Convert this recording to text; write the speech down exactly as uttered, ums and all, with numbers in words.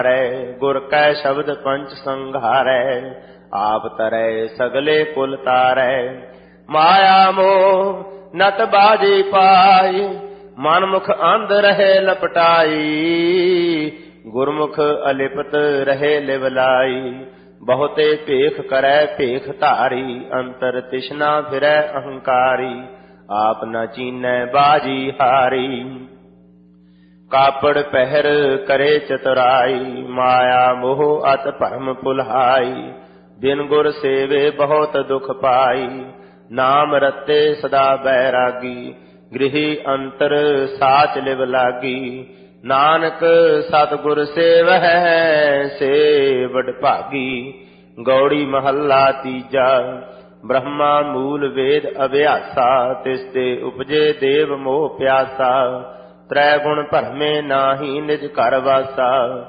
गुर कै शब्द पंच संघारै, आप तरै सगले कुल तारै। माया मोह नत बाजी पाई, मन मुख अंध रहे लपटाई। गुरमुख अलिपत रहे लिवलाई, बहुते भेख करै भेख धारी। अंतर तिष्णा फिरै अहंकारी, आप न चीनै बाजी हारी। कापड़ पहर करे चतुराई, माया मोह अत भरम भुलाई। बिन गुर सेवे बहुत दुख पाई, नाम रते सदा बैरागी। गृही अंतर साच लिव लागी, नानक सतगुर सेवह से बड़ भागी। गौड़ी महला तीजा, ब्रह्मा मूल वेद अभ्यासा। तिसते उपजे देव मोह प्यासा, त्रै गुण भरमे नाहि निज घर वासा।